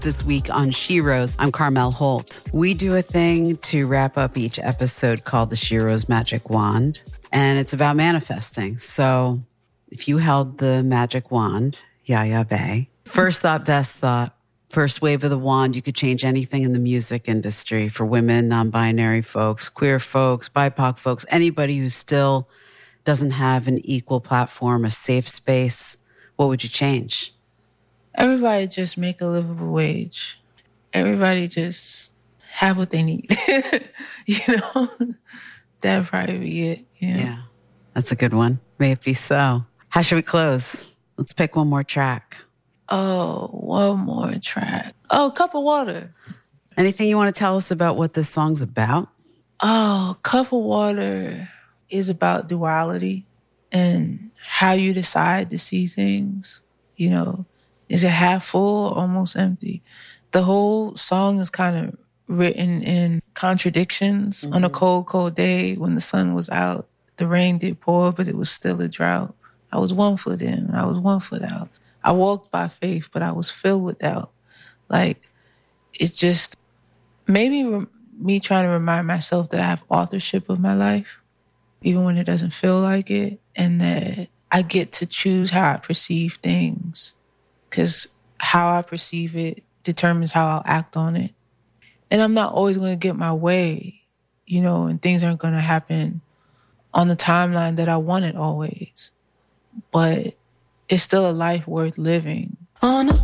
This week on Sheroes, I'm Carmel Holt. We do a thing to wrap up each episode called the Sheroes Magic Wand, and it's about manifesting. So if you held the magic wand, Yaya Bay, first thought, best thought, first wave of the wand, you could change anything in the music industry for women, non-binary folks, queer folks, BIPOC folks, anybody who still doesn't have an equal platform, a safe space. What would you change? Everybody just make a livable wage. Everybody just have what they need. That'd probably be it. Yeah, that's a good one. May it be so. How should we close? Let's pick one more track. Oh, one more track. Oh, Cup of Water. Anything you want to tell us about what this song's about? Oh, Cup of Water is about duality and how you decide to see things. Is it half full or almost empty? The whole song is kind of written in contradictions. On a cold, cold day when the sun was out, the rain did pour, but it was still a drought. I was 1 foot in, I was 1 foot out. I walked by faith, but I was filled with doubt. It's just maybe me trying to remind myself that I have authorship of my life, even when it doesn't feel like it, and that I get to choose how I perceive things, because how I perceive it determines how I'll act on it. And I'm not always going to get my way, and things aren't going to happen on the timeline that I want it always. But it's still a life worth living.